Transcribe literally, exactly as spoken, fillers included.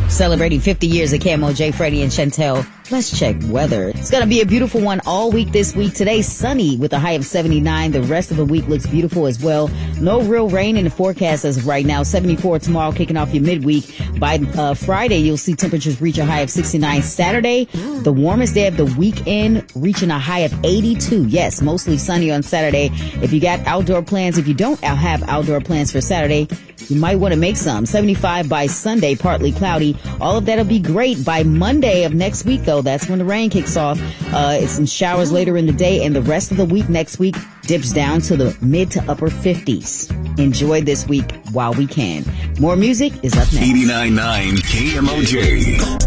Celebrating fifty years of Camo, J. Freddie and Chantel. Let's check weather. It's going to be a beautiful one all week this week. Today, sunny with a high of seventy-nine. The rest of the week looks beautiful as well. No real rain in the forecast as of right now. seventy-four tomorrow, kicking off your midweek. By uh, Friday, you'll see temperatures reach a high of sixty-nine. Saturday, the warmest day of the weekend, reaching a high of eighty-two. Yes, mostly sunny on Saturday. If you got outdoor plans, if you don't have outdoor plans for Saturday, you might want to make some. seventy-five by Sunday, partly cloudy. All of that will be great. By Monday of next week, though, that's when the rain kicks off. Uh, it's some showers later in the day, and the rest of the week next week dips down to the mid to upper fifties. Enjoy this week while we can. More music is up next. eighty-nine point nine K M O J.